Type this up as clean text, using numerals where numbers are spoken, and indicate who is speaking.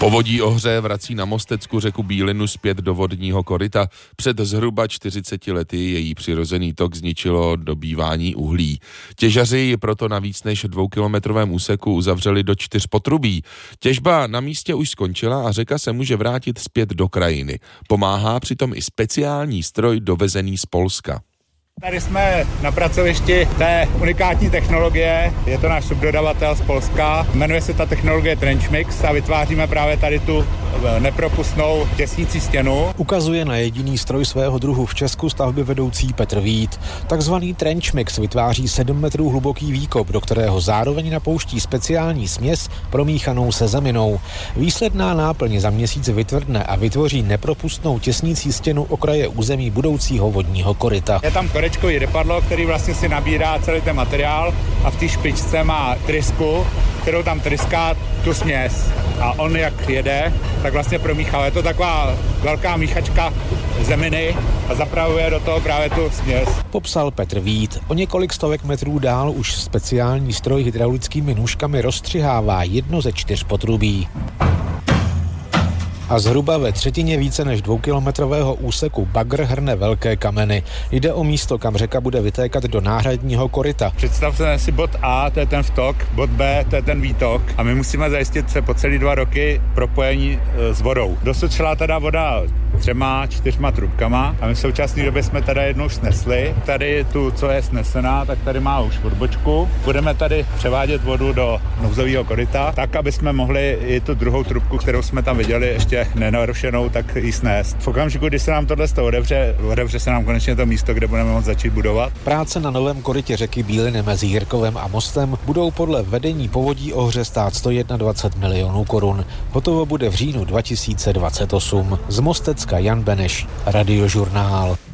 Speaker 1: Povodí Ohře vrací na Mostecku řeku Bílinu zpět do vodního koryta. Před zhruba 40 lety její přirozený tok zničilo dobývání uhlí. Těžaři ji proto na víc než 2kilometrovém úseku uzavřeli do 4 potrubí. Těžba na místě už skončila a řeka se může vrátit zpět do krajiny. Pomáhá přitom i speciální stroj dovezený z Polska.
Speaker 2: Tady jsme na pracovišti té unikátní technologie, je to náš subdodavatel z Polska, jmenuje se ta technologie TrenchMix a vytváříme právě tady tu nepropustnou těsnící stěnu.
Speaker 3: Ukazuje na jediný stroj svého druhu v Česku stavby vedoucí Petr Vít. Takzvaný TrenchMix vytváří 7 metrů hluboký výkop, do kterého zároveň napouští speciální směs promíchanou se zeminou. Výsledná náplň za měsíc vytvrdne a vytvoří nepropustnou těsnící stěnu okraje území budoucího vodního koryta.
Speaker 2: Je tam korečkový rypadlo, který vlastně si nabírá celý ten materiál a v té špičce má trysku, kterou tam tryská tu směs. A on jak jede, tak vlastně promíchá. Je to taková velká míchačka zeminy a zapravuje do toho právě tu směs.
Speaker 3: Popsal Petr Vít. O několik stovek metrů dál už speciální stroj hydraulickými nůžkami rozstřihává jedno ze 4 potrubí. A zhruba ve třetině více než 2kilometrového úseku bagr hrne velké kameny. Jde o místo, kam řeka bude vytékat do náhradního koryta.
Speaker 2: Představte si bod A, to je ten vtok, bod B, to je ten výtok a my musíme zajistit se po celý 2 roky propojení s vodou. Dosud šla teda voda 3-4 trubkama a my v současné době jsme teda jednou snesli. Tady tu, co je snesená, tak tady má už odbočku. Budeme tady převádět vodu do nouzového koryta, tak, aby jsme mohli i tu druhou trubku, kterou jsme tam viděli, ještě nenarušenou, tak ji snést. V okamžiku, kdy se nám tohle otevře se nám konečně to místo, kde budeme moct začít budovat.
Speaker 3: Práce na novém korytě řeky Bíliny mezi Jirkovem a Mostem budou podle vedení Povodí Ohře stát 121 milionů korun. Hotovo bude v říjnu 2028. Z Mostecka Jan Beneš, Radiožurnál.